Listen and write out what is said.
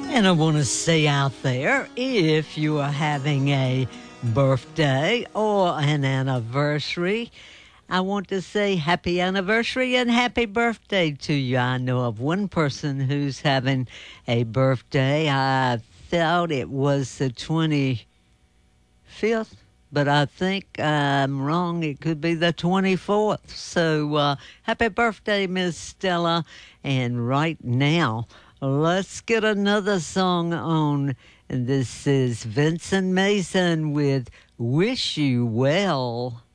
And I want to say out there, if you are having a birthday or an anniversary, I want to say happy anniversary and happy birthday to you. I know of one person who's having a birthday. I thought it was the 25th, but I think I'm wrong. It could be the 24th. So happy birthday, Miss Stella. And right now, let's get another song on. And this is Vincent Mason with Wish You Well.